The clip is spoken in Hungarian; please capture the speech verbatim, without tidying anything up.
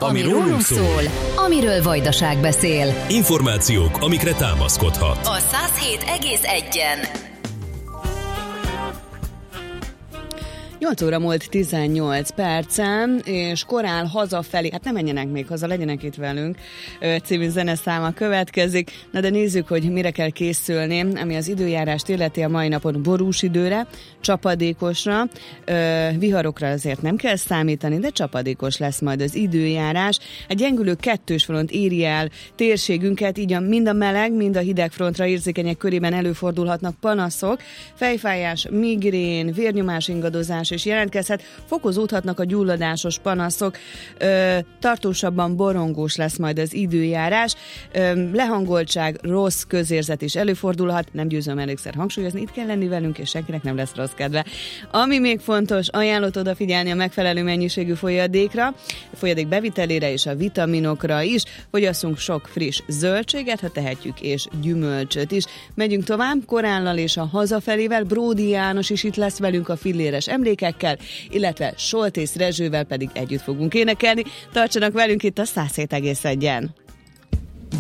Ami rólunk szól, amiről Vajdaság beszél. Információk, amikre támaszkodhat. A száz hét egész egyen. nyolc óra múlt tizennyolc percen, és korán hazafelé, hát nem menjenek még haza, legyenek itt velünk, című zeneszáma következik. Na de nézzük, hogy mire kell készülni, ami az időjárást illeti a mai napon borús időre, csapadékosra, viharokra azért nem kell számítani, de csapadékos lesz majd az időjárás. A gyengülő kettős front éri el térségünket, így a, mind a meleg, mind a hideg frontra érzékenyek körében előfordulhatnak panaszok, fejfájás, migrén, vérnyomás ingadozás és jelentkezhet, fokozódhatnak a gyulladásos panaszok, ö, tartósabban borongós lesz majd az időjárás, ö, lehangoltság, rossz közérzet is előfordulhat, nem győzöm elégszer hangsúlyozni, itt kell lenni velünk, és senkinek nem lesz rossz kedve. Ami még fontos, ajánlott odafigyelni a megfelelő mennyiségű folyadékra, a folyadék bevitelére és a vitaminokra is, fogyasszunk sok friss zöldséget, ha tehetjük, és gyümölcsöt is. Megyünk tovább, Korállal és a hazafelével, Bródi János is itt lesz velünk a filléres emlékekkel, illetve Soltész Rezsővel pedig együtt fogunk énekelni. Tartsanak velünk itt a száz hét egész egyen.